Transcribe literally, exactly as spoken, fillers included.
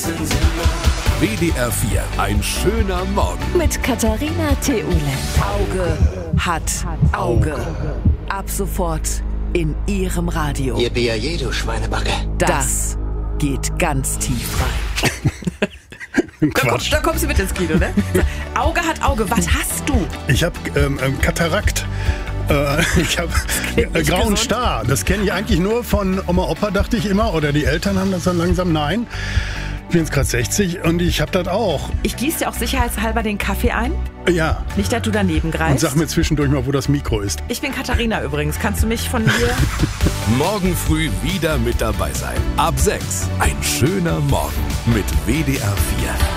W D R vier, ein schöner Morgen. Mit Katharina Theule. Auge hat Auge. Ab sofort in Ihrem Radio. Ihr B A J, du Schweinebacke. Das geht ganz tief rein. Da, komm, da kommst du mit ins Kino, ne? Auge hat Auge. Was hast du? Ich habe ähm, Katarakt. Äh, ich habe äh, grauen Star. Das kenne ich eigentlich nur von Oma, Opa, dachte ich immer. Oder die Eltern haben das dann langsam. Nein. Ich bin jetzt gerade sechzig und ich habe das auch. Ich gieße dir auch sicherheitshalber den Kaffee ein. Ja. Nicht, dass du daneben greifst. Und sag mir zwischendurch mal, wo das Mikro ist. Ich bin Katharina übrigens. Kannst du mich von hier... Morgen früh wieder mit dabei sein. Ab sechs. Ein schöner Morgen mit W D R vier.